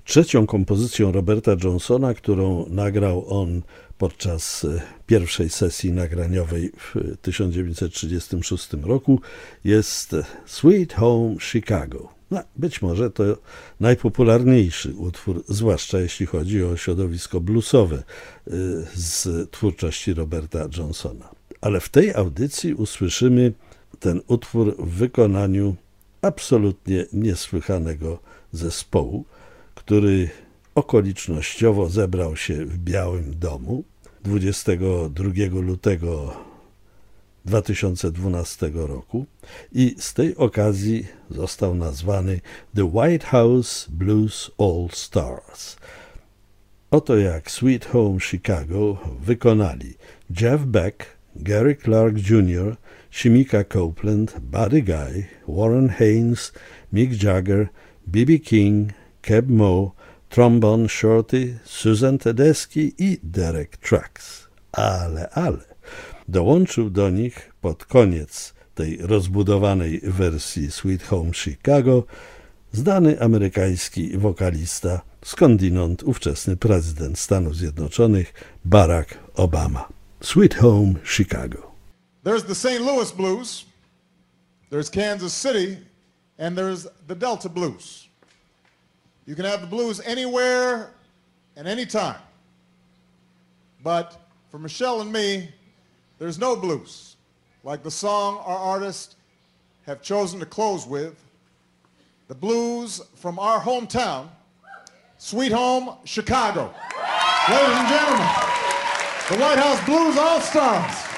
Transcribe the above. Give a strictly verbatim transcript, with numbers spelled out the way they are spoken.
trzecią kompozycją Roberta Johnsona, którą nagrał on podczas pierwszej sesji nagraniowej w tysiąc dziewięćset trzydziestym szóstym roku, jest Sweet Home Chicago. No, być może to najpopularniejszy utwór, zwłaszcza jeśli chodzi o środowisko bluesowe z twórczości Roberta Johnsona. Ale w tej audycji usłyszymy ten utwór w wykonaniu absolutnie niesłychanego zespołu, który okolicznościowo zebrał się w Białym Domu dwudziestego drugiego lutego dwa tysiące dwunastego roku i z tej okazji został nazwany The White House Blues All Stars. Oto jak Sweet Home Chicago wykonali Jeff Beck, Gary Clark junior, Shemeka Copeland, Buddy Guy, Warren Haynes, Mick Jagger, B B King, Keb Mo, Trombone Shorty, Susan Tedeschi i Derek Trucks. Ale, ale, dołączył do nich pod koniec tej rozbudowanej wersji Sweet Home Chicago znany amerykański wokalista, skądinąd ówczesny prezydent Stanów Zjednoczonych Barack Obama. Sweet Home Chicago. There's the Saint Louis Blues, there's Kansas City, and there's the Delta Blues. You can have the blues anywhere and anytime. But for Michelle and me, there's no blues like the song our artists have chosen to close with, the blues from our hometown, Sweet Home Chicago. Ladies and gentlemen, the White House Blues All-Stars.